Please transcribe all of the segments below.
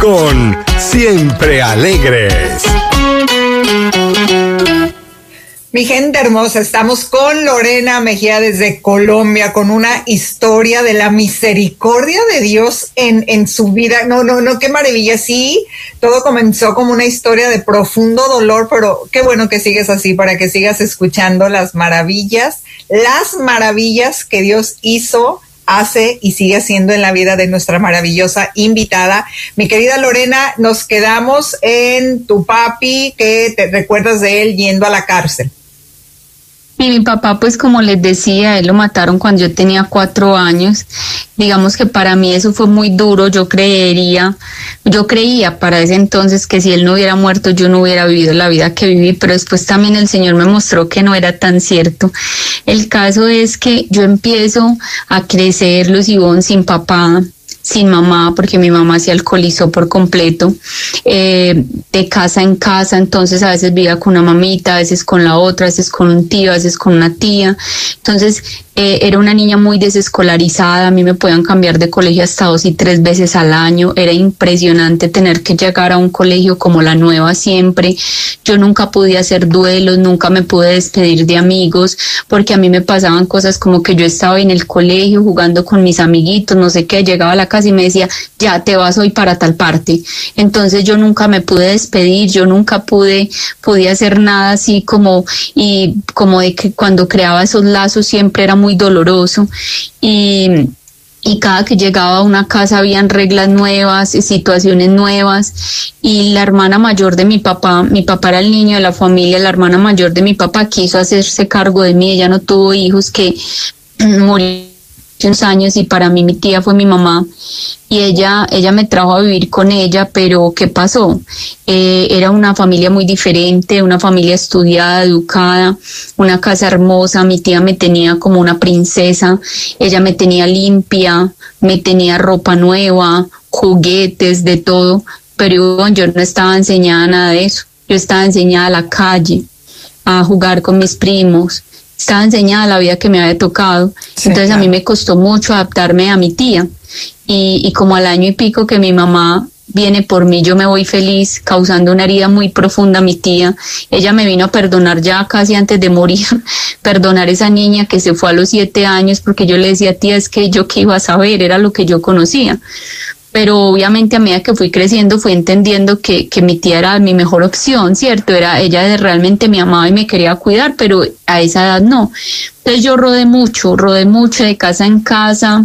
con Siempre Alegres. Mi gente hermosa, estamos con Lorena Mejía desde Colombia con una historia de la misericordia de Dios en su vida. No, qué maravilla. Sí, todo comenzó como una historia de profundo dolor, pero qué bueno que sigues así para que sigas escuchando las maravillas que Dios hizo, hace y sigue haciendo en la vida de nuestra maravillosa invitada. Mi querida Lorena, nos quedamos en tu papi, que te recuerdas de él yendo a la cárcel. Y mi papá, pues como les decía, él lo mataron cuando yo tenía 4 años. Digamos que para mí eso fue muy duro. Yo creía para ese entonces que si él no hubiera muerto yo no hubiera vivido la vida que viví, pero después también el Señor me mostró que no era tan cierto. El caso es que yo empiezo a crecer, Lucibón, sin papá, sin mamá, porque mi mamá se alcoholizó por completo, de casa en casa. Entonces a veces vivía con una mamita, a veces con la otra, a veces con un tío, a veces con una tía. Entonces era una niña muy desescolarizada. A mí me podían cambiar de colegio hasta 2 y 3 veces al año. Era impresionante tener que llegar a un colegio como La Nueva siempre. Yo nunca pude hacer duelos, nunca me pude despedir de amigos, porque a mí me pasaban cosas como que yo estaba en el colegio jugando con mis amiguitos, no sé qué, llegaba a la casa y me decía, ya te vas hoy para tal parte. Entonces yo nunca me pude despedir, yo nunca pude hacer nada así como de que cuando creaba esos lazos siempre era muy doloroso. Y cada que llegaba a una casa habían reglas nuevas, situaciones nuevas, y la hermana mayor de mi papá era el niño de la familia, la hermana mayor de mi papá quiso hacerse cargo de mí. Ella no tuvo hijos, que murió unos años, y para mí mi tía fue mi mamá, y ella me trajo a vivir con ella. Pero ¿qué pasó? Era una familia muy diferente, una familia estudiada, educada, una casa hermosa. Mi tía me tenía como una princesa, ella me tenía limpia, me tenía ropa nueva, juguetes, de todo, pero yo no estaba enseñada nada de eso. Yo estaba enseñada a la calle, a jugar con mis primos, estaba enseñada la vida que me había tocado. Sí, entonces claro, a mí me costó mucho adaptarme a mi tía, y como al año y pico que mi mamá viene por mí, yo me voy feliz, causando una herida muy profunda a mi tía. Ella me vino a perdonar ya casi antes de morir, perdonar esa niña que se fue a los 7 años, porque yo le decía, tía, es que yo qué iba a saber, era lo que yo conocía. Pero obviamente a medida que fui creciendo fui entendiendo que mi tía era mi mejor opción, ¿cierto? Ella realmente me amaba y me quería cuidar, pero a esa edad no. Entonces yo rodé mucho de casa en casa.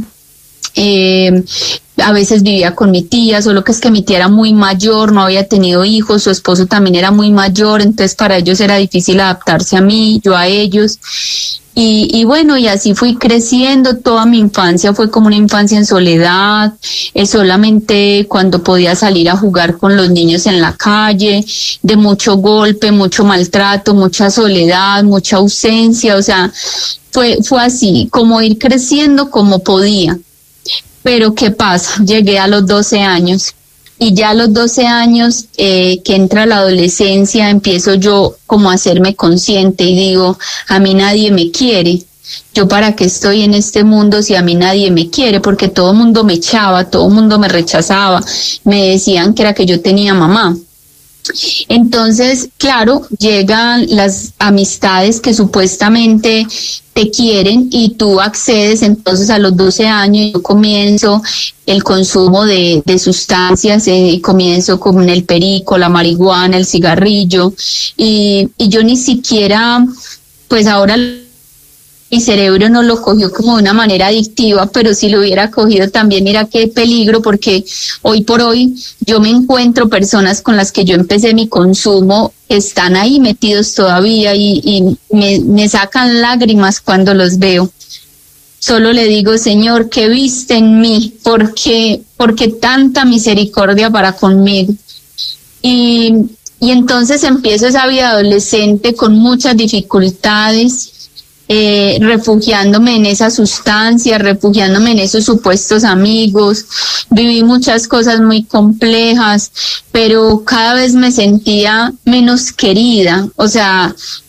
A veces vivía con mi tía, solo que es que mi tía era muy mayor, no había tenido hijos, su esposo también era muy mayor, entonces para ellos era difícil adaptarse a mí, yo a ellos. Y bueno, y así fui creciendo. Toda mi infancia fue como una infancia en soledad, solamente cuando podía salir a jugar con los niños en la calle, de mucho golpe, mucho maltrato, mucha soledad, mucha ausencia. O sea, fue así, como ir creciendo como podía. Pero ¿qué pasa? Llegué a los 12 años. Y ya a los 12 años, que entra la adolescencia, empiezo yo como a hacerme consciente y digo, a mí nadie me quiere. ¿Yo para qué estoy en este mundo si a mí nadie me quiere? Porque todo el mundo me echaba, todo el mundo me rechazaba, me decían que era que yo tenía mamá. Entonces, claro, llegan las amistades que supuestamente te quieren y tú accedes. Entonces a los 12 años yo comienzo el consumo de sustancias, comienzo con el perico, la marihuana, el cigarrillo, y yo ni siquiera, pues ahora mi cerebro no lo cogió como de una manera adictiva, pero si lo hubiera cogido también, mira qué peligro, porque hoy por hoy yo me encuentro personas con las que yo empecé mi consumo, están ahí metidos todavía y me sacan lágrimas cuando los veo. Solo le digo, Señor, ¿qué viste en mí? ¿Por qué tanta misericordia para conmigo? Y entonces empiezo esa vida adolescente con muchas dificultades, refugiándome en esa sustancia, refugiándome en esos supuestos amigos. Viví muchas cosas muy complejas, pero cada vez me sentía menos querida. O sea,